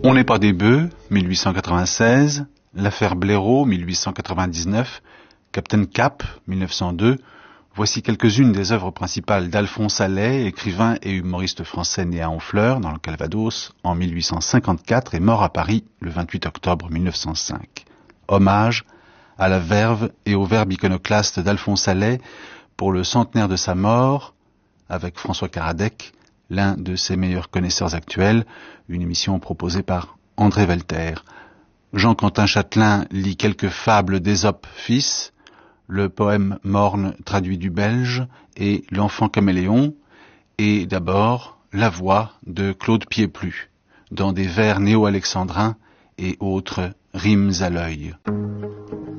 On n'est pas des bœufs, 1896, L'affaire Blaireau, 1899, Captain Cap, 1902. Voici quelques-unes des œuvres principales d'Alphonse Allais, écrivain et humoriste français né à Honfleur, dans le Calvados, en 1854 et mort à Paris le 28 octobre 1905. Hommage à la verve et au verbe iconoclaste d'Alphonse Allais pour le centenaire de sa mort, avec François Karadec, l'un de ses meilleurs connaisseurs actuels, une émission proposée par André Velter. Jean-Quentin Châtelain lit quelques fables d'Ésope fils, le poème Morne traduit du belge et L'enfant caméléon, et d'abord La voix de Claude Pieplu, dans des vers néo-alexandrins et autres rimes à l'œil.